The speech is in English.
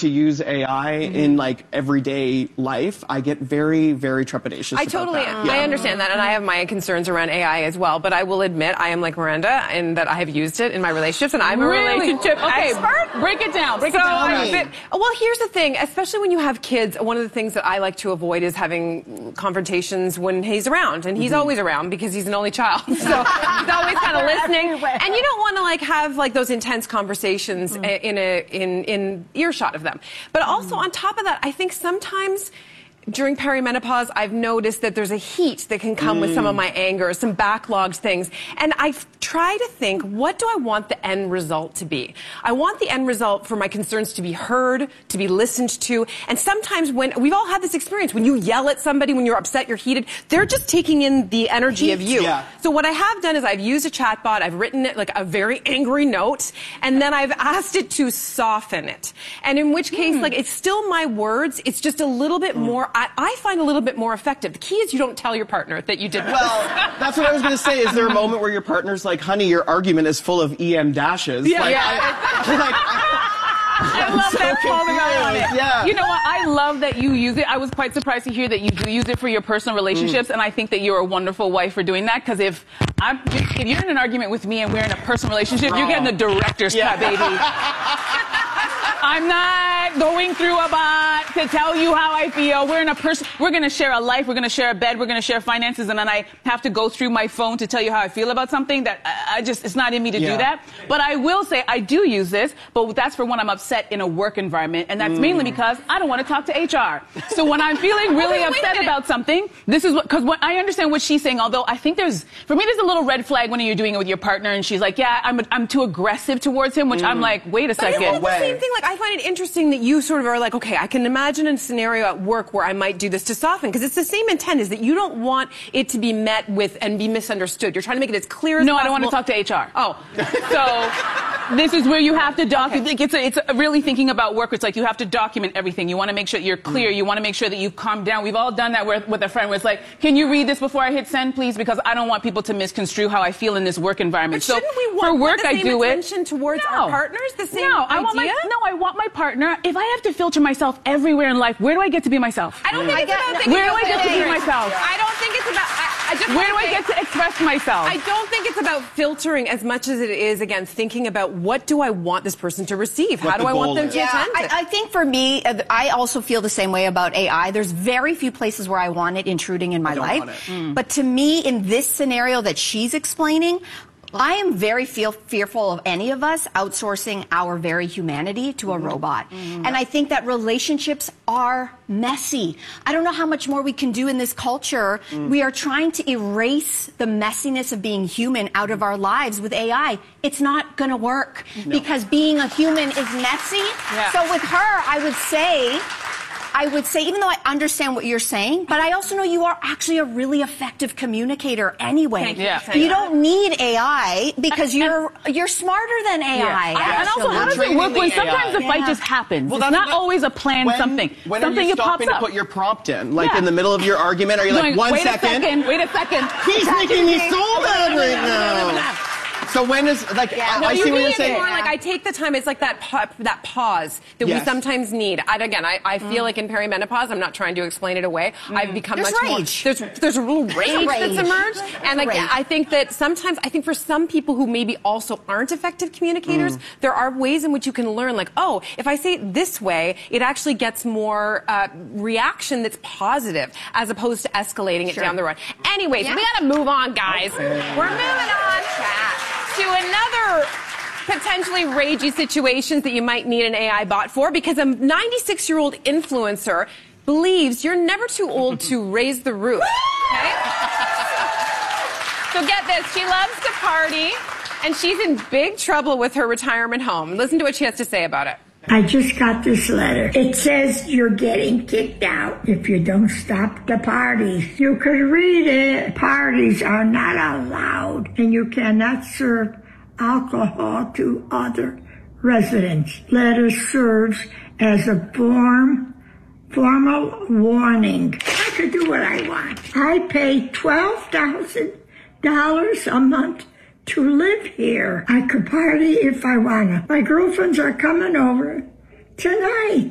to use AI in like everyday life, I get very, very trepidatious. I understand that, and I have my concerns around AI as well. But I will admit, I am like Miranda in that I have used it in my relationships, and I'm a relationship expert. Break it down. Well, here's the thing, especially when you have kids, one of the things that I like to avoid is having confrontations when he's around, and he's always around because he's an only child, so he's always kind of listening. And you don't want to like have like those intense conversations in earshot of them. But also on top of that, I think sometimes during perimenopause, I've noticed that there's a heat that can come with some of my anger, some backlogged things. And I try to think, what do I want the end result to be? I want the end result for my concerns to be heard, to be listened to. And sometimes when, we've all had this experience, when you yell at somebody, when you're upset, you're heated, they're just taking in the energy of you. Yeah. So what I have done is I've used a chatbot, I've written it like a very angry note, and then I've asked it to soften it. And in which case, like, it's still my words, it's just a little bit more, I find a little bit more effective. The key is you don't tell your partner that you did that. Well, that's what I was going to say. Is there a moment where your partner's like, honey, your argument is full of EM dashes? Yeah. Like, I love that calling out on it. Yeah. You know what? I love that you use it. I was quite surprised to hear that you do use it for your personal relationships, and I think that you're a wonderful wife for doing that, because if you're in an argument with me and we're in a personal relationship, you're getting the director's cut, baby. I'm not going through a bot to tell you how I feel. We're going to share a life, we're going to share a bed, we're going to share finances, and then I have to go through my phone to tell you how I feel about something that it's not in me to do that. But I will say I do use this, but that's for when I'm upset in a work environment, and that's mainly because I don't want to talk to HR. So when I'm feeling really upset about something, this is because I understand what she's saying, although I think there's a little red flag when you're doing it with your partner, and she's like, yeah, I'm too aggressive towards him, which I'm like, wait a second. Isn't it the same thing? Like, I find it interesting that you sort of are like, okay, I can imagine a scenario at work where I might do this to soften, because it's the same intent, is that you don't want it to be met with and be misunderstood. You're trying to make it as clear as possible. No, I don't want to talk to HR. Oh. So this is where you have to document. Okay. It's really thinking about work. It's like you have to document everything. You want to make sure you're clear. You want to make sure that you calm down. We've all done that with a friend where it's like, can you read this before I hit send, please? Because I don't want people to misconstrue how I feel in this work environment. But shouldn't we want for work, the same I do attention towards our partners? The same idea? I want my partner. If I have to filter myself everywhere in life, where do I get to be myself? I don't think it's about where do I get to be myself? I don't think it's about. Where do I get to express myself? I don't think it's about filtering as much as it is, again, thinking about what do I want this person to receive? How do I want them to attend to? I think for me, I also feel the same way about AI. There's very few places where I want it intruding in my life. But to me, in this scenario that she's explaining, I am very fearful of any of us outsourcing our very humanity to a robot. And I think that relationships are messy. I don't know how much more we can do in this culture. We are trying to erase the messiness of being human out of our lives with AI. It's not going to work because being a human is messy. So with her, I would say, even though I understand what you're saying, but I also know you are actually a really effective communicator anyway. You don't need AI because you're smarter than AI. And also, how does it work when sometimes the fight just happens? Well, it's not always a planned something. When are you stopping to put your prompt in? Like in the middle of your argument, are you like, wait a second. He's making me so mad right now. So when is, like, I see what you're saying. More like I take the time, it's like that pause that we sometimes need. I feel like in perimenopause, I'm not trying to explain it away. I've become much more, there's a little rage that's emerged. And I think that sometimes, for some people who maybe also aren't effective communicators, there are ways in which you can learn, like, oh, if I say it this way, it actually gets more reaction that's positive as opposed to escalating it down the road. Anyways, we gotta move on, guys. We're moving on to another potentially ragey situations that you might need an AI bot for, because a 96-year-old influencer believes you're never too old to raise the roof. Okay? So get this, she loves to party, and she's in big trouble with her retirement home. Listen to what she has to say about it. I just got this letter. It says you're getting kicked out if you don't stop the parties. You could read it. Parties are not allowed, and you cannot serve alcohol to other residents. Letter serves as a formal warning. I could do what I want. I pay $12,000 a month to live here. I could party if I wanna. My girlfriends are coming over tonight.